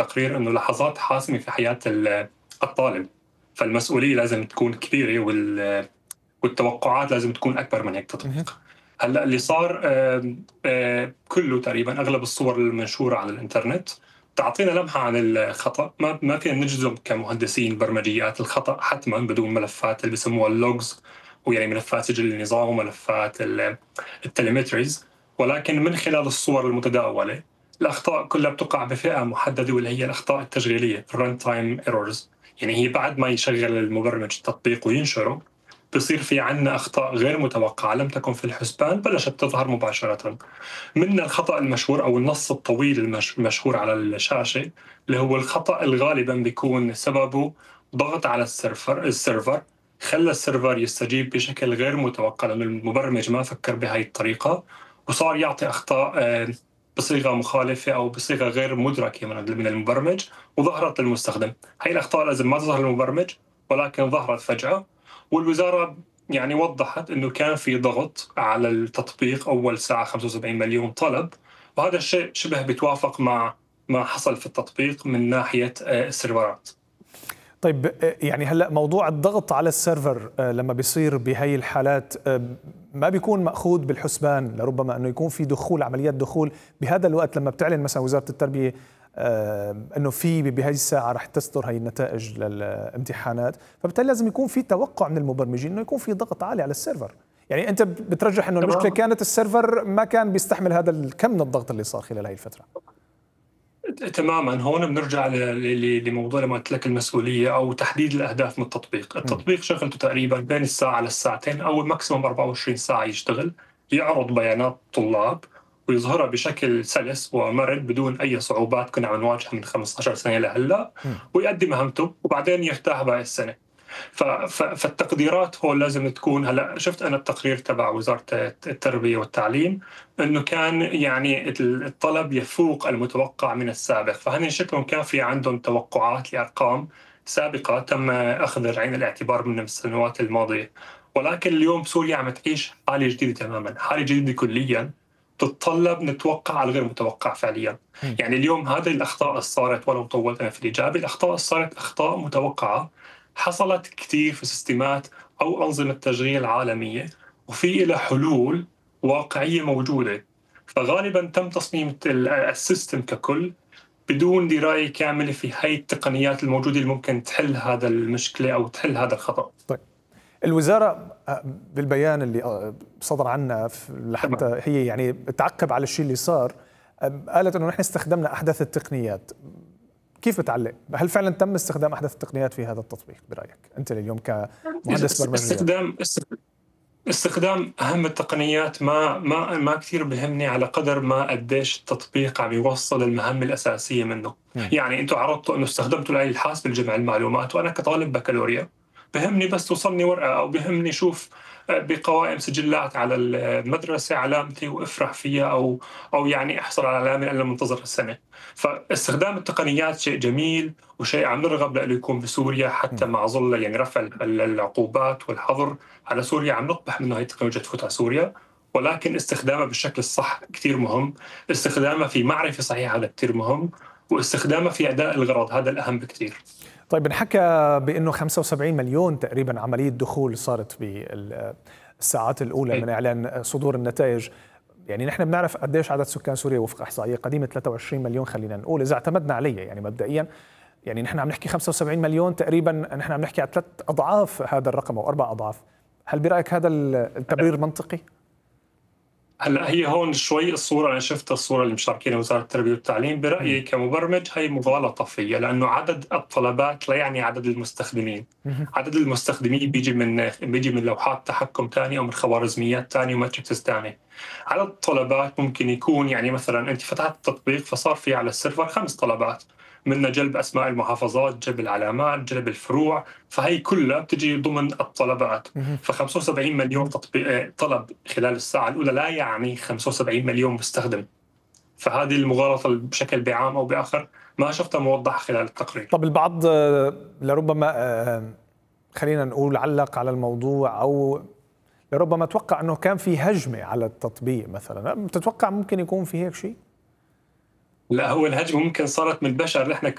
التقرير أنه لحظات حاسمة في حياة الطالب، فالمسؤولية لازم تكون كبيرة والتوقعات لازم تكون أكبر من هيك مهم. تطبيق. هلا اللي صار كله تقريبا أغلب الصور المنشورة على الإنترنت تعطينا لمحة عن الخطأ. ما فينا نجزم كمهندسين برمجيات الخطأ حتما بدون ملفات اللي بسموها اللوجز، ويعني ملفات سجل النظام وملفات التليمتريز. ولكن من خلال الصور المتداولة الأخطاء كلها بتقع بفئة محددة، واللي هي الأخطاء التشغيلية run time errors. يعني هي بعد ما يشغل المبرمج التطبيق وينشره بصير في عنا أخطاء غير متوقعة لم تكن في الحسبان بلشت تظهر مباشرة. من الخطأ المشهور أو النص الطويل المشهور على الشاشة، اللي هو الخطأ الغالبا بيكون سببه ضغط على السيرفر خلى السيرفر يستجيب بشكل غير متوقع، لأن المبرمج ما فكر بهاي الطريقة وصار يعطي أخطاء بصيغة مخالفة أو بصيغة غير مدركة من المبرمج، وظهرت للمستخدم. هاي الأخطاء لازم ما تظهر للمبرمج، ولكن ظهرت فجأة. والوزارة يعني وضحت أنه كان في ضغط على التطبيق أول ساعة 75 مليون طلب، وهذا الشيء شبه بيتوافق مع ما حصل في التطبيق من ناحية السيرفرات. طيب يعني هلا موضوع الضغط على السيرفر لما بيصير بهي الحالات ما بيكون مأخوذ بالحسبان، لربما انه يكون في دخول عمليات دخول بهذا الوقت لما بتعلن مثلا وزارة التربية انه في بهي الساعة رح تصدر هي النتائج للامتحانات، فبالتالي لازم يكون في توقع من المبرمجين انه يكون في ضغط عالي على السيرفر. يعني انت بترجح انه المشكلة كانت السيرفر ما كان بيستحمل هذا الكم من الضغط اللي صار خلال هاي الفترة. تماما. هون بنرجع لموضوع لما قلت لك المسؤوليه او تحديد الاهداف من التطبيق. التطبيق شغلته تقريبا بين الساعه للساعتين او ماكسيموم 24 ساعه يشتغل، يعرض بيانات الطلاب ويظهرها بشكل سلس ومرن بدون اي صعوبات كنا عم نواجهها من 15 سنه لهلا، ويؤدي مهمته وبعدين يرتاح باقي السنه. فالتقديرات هون لازم تكون. هلا شفت انا التقرير تبع وزاره التربيه والتعليم انه كان يعني الطلب يفوق المتوقع من السابق، فهن شكلهم كان في عندهم توقعات لارقام سابقه تم اخذ عين الاعتبار من السنوات الماضيه. ولكن اليوم سوريا عم تعيش حاله جديده تماما، حاله جديده كليا تتطلب نتوقع على الغير متوقع فعليا. يعني اليوم هذه الاخطاء اللي صارت، ولو طولت انا في الاجابه، الاخطاء اللي صارت اخطاء متوقعه حصلت كثير في سيستمات أو أنظمة تشغيل عالمية، وفي لها حلول واقعية موجودة. فغالبا تم تصميم السيستم ككل بدون دراية كاملة في هاي التقنيات الموجودة اللي ممكن تحل هذا المشكلة أو تحل هذا الخطأ. طيب الوزارة بالبيان اللي صدر عنها لحتى هي يعني تعقب على الشيء اللي صار، قالت انه نحن استخدمنا احدث التقنيات. كيف بتعلق؟ هل فعلا تم استخدام احدث التقنيات في هذا التطبيق برايك انت اليوم كمهندس برمجيات؟ استخدام اهم التقنيات ما كثير بهمني على قدر ما قديش التطبيق عم يوصل المهام الاساسيه منه. يعني انتم عرضتوا انه استخدمتوا الآلة الحاسبة لجمع المعلومات، وانا كطالب بكالوريا بهمني بس توصلني ورقه، او بهمني شوف بقوائم سجلات على المدرسه علامتي وافرح فيها، او يعني احصل على علامه انا منتظر السنه. فاستخدام التقنيات شيء جميل وشيء عم نرغب له يكون بسوريا، حتى مع ظل يعني رفع العقوبات والحظر على سوريا عم نقبح منه هي التكنولوجيا تفوت على سوريا. ولكن استخدامها بالشكل الصح كثير مهم، استخدامها في معرفة صحيحة هذا كثير مهم، واستخدامها في أداء الغرض هذا الأهم بكثير. طيب انحكى بأنه 75 مليون تقريبا عملية دخول صارت بالساعات الأولى من إعلان صدور النتائج. يعني نحن بنعرف قديش عدد سكان سوريا وفق إحصائية قديمة 23 مليون، خلينا نقول إذا اعتمدنا عليها يعني مبدئيا. يعني نحن عم نحكي 75 مليون تقريبا، نحن عم نحكي على 3 أضعاف هذا الرقم أو 4 أضعاف. هل برأيك هذا التبرير منطقي؟ هلا هي هون شوي الصورة، أنا شفت الصورة اللي مشاركينها وزارة التربية والتعليم، برأيي كمبرمج هي مغالطة فيها، لأنه عدد الطلبات لا يعني عدد المستخدمين. عدد المستخدمين بيجي من لوحات تحكم ثانية أو من خوارزميات ثانية وماتريكس ثانية. عدد الطلبات ممكن يكون يعني مثلا أنت فتحت التطبيق فصار في على السيرفر 5 طلبات، منها جلب أسماء المحافظات، جلب العلامات، جلب الفروع، فهي كلها بتجي ضمن الطلبات. ف75 مليون طلب خلال الساعة الأولى لا يعني 75 مليون مستخدم. فهذه المغالطة بشكل بعام أو بآخر ما شفتها موضحة خلال التقرير. طب البعض لربما خلينا نقول علق على الموضوع، أو لربما توقع أنه كان في هجمة على التطبيق مثلا. تتوقع ممكن يكون في هيك شيء؟ لا، هو الهجمة ممكن صارت من البشر اللي احنا